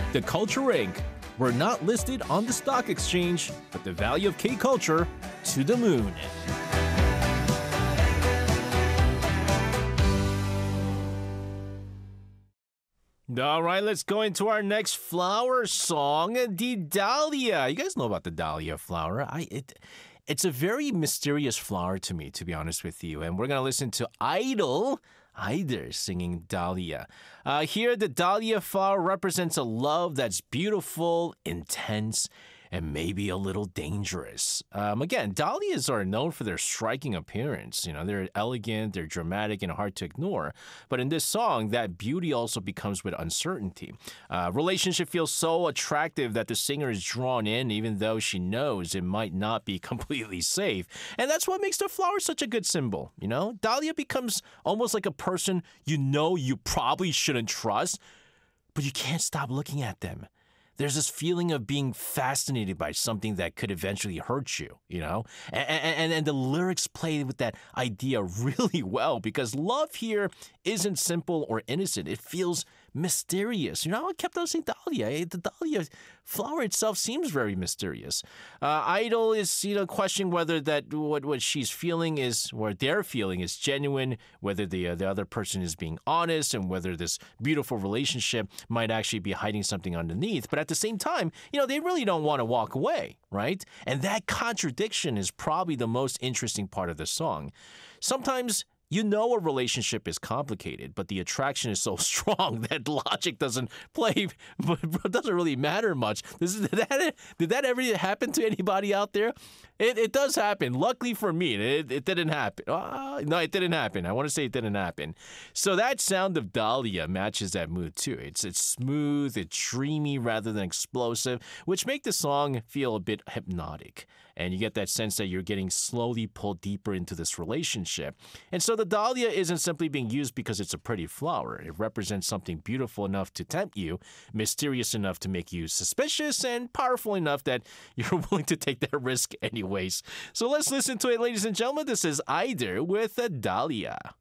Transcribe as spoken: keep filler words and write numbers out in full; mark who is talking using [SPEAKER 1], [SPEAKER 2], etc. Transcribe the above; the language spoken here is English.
[SPEAKER 1] The Culture Incorporated. We're not listed on the stock exchange, but the value of K-Culture to the moon. All right, let's go into our next flower song, the Dahlia. You guys know about the Dahlia flower. I it it's a very mysterious flower to me, to be honest with you. And we're going to listen to Idol, Eider singing Dahlia. Uh, here, the Dahlia flower represents a love that's beautiful, intense, and maybe a little dangerous. Um, again, dahlias are known for their striking appearance. You know, they're elegant, they're dramatic, and hard to ignore. But in this song, that beauty also becomes with uncertainty. Uh, relationship feels so attractive that the singer is drawn in, even though she knows it might not be completely safe. And that's what makes the flower such a good symbol. You know, Dahlia becomes almost like a person you know you probably shouldn't trust, but you can't stop looking at them. There's this feeling of being fascinated by something that could eventually hurt you, you know? And, and, and the lyrics play with that idea really well because love here isn't simple or innocent. It feels mysterious. You know, I kept on saying Dahlia. The Dahlia flower itself seems very mysterious. Uh, Idol is, you know, questioning whether that what, what she's feeling is, or they're feeling is genuine, whether the, uh, the other person is being honest, and whether this beautiful relationship might actually be hiding something underneath. But at the same time, you know, they really don't want to walk away, right? And that contradiction is probably the most interesting part of the song. Sometimes you know a relationship is complicated, but the attraction is so strong that logic doesn't play, but doesn't really matter much. This is, did, that, did that ever happen to anybody out there? It, it does happen. Luckily for me, it, it didn't happen. Uh, no, it didn't happen. I want to say it didn't happen. So that sound of Dahlia matches that mood too. It's it's smooth, it's dreamy rather than explosive, which make the song feel a bit hypnotic. And you get that sense that you're getting slowly pulled deeper into this relationship. And so the Dahlia isn't simply being used because it's a pretty flower. It represents something beautiful enough to tempt you, mysterious enough to make you suspicious, and powerful enough that you're willing to take that risk anyways. So let's listen to it, ladies and gentlemen. This is Eider with a Dahlia.